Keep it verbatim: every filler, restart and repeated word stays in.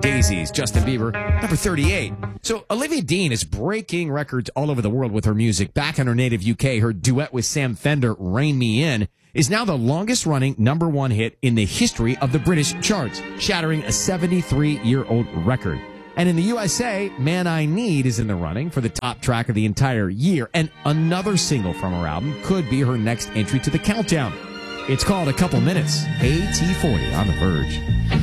Daisies, Justin Bieber, number thirty-eight. So Olivia Dean is breaking records all over the world with her music. Back in her native U K, her duet with Sam Fender, Rein Me In, is now the longest-running number one hit in the history of the British charts, shattering a seventy-three-year-old record. And in the U S A, Man I Need is in the running for the top track of the entire year. And another single from her album could be her next entry to the countdown. It's called A Couple Minutes, A T forty on The Verge.